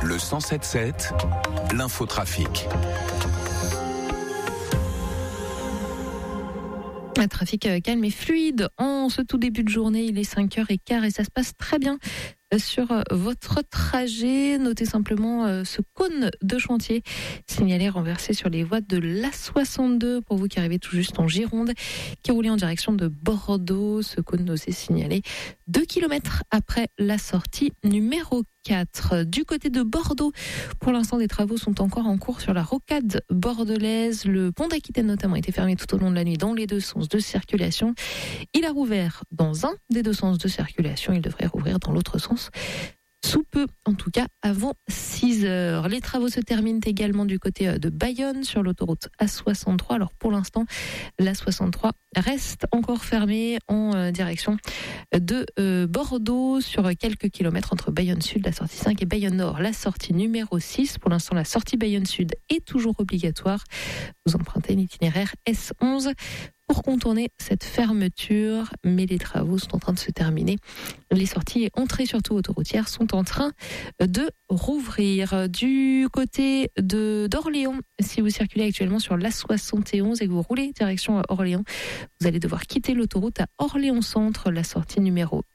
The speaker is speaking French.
Le 107.7, l'infotrafic. Un trafic calme et fluide en ce tout début de journée. Il est 5h15 et ça se passe très bien sur votre trajet. Notez simplement ce cône de chantier signalé renversé sur les voies de l'A62 pour vous qui arrivez tout juste en Gironde, qui roulait en direction de Bordeaux. Ce cône aussi signalé 2 km après la sortie numéro 4. Du côté de Bordeaux, pour l'instant, des travaux sont encore en cours sur la rocade bordelaise. Le pont d'Aquitaine notamment a été fermé tout au long de la nuit dans les deux sens de circulation. Il a rouvert dans un des deux sens de circulation. Il devrait rouvrir dans l'autre sens sous peu, en tout cas avant 6h. Les travaux se terminent également du côté de Bayonne sur l'autoroute A63. Alors pour l'instant, l'A63 reste encore fermée en direction de Bordeaux sur quelques kilomètres entre Bayonne Sud, la sortie 5, et Bayonne Nord, la sortie numéro 6. Pour l'instant, la sortie Bayonne Sud est toujours obligatoire. Vous empruntez l'itinéraire S11 pour contourner cette fermeture, mais les travaux sont en train de se terminer. Les sorties et entrées, surtout autoroutières, sont en train de rouvrir. Du côté d'Orléans, si vous circulez actuellement sur l'A71 et que vous roulez direction Orléans, vous allez devoir quitter l'autoroute à Orléans Centre, la sortie numéro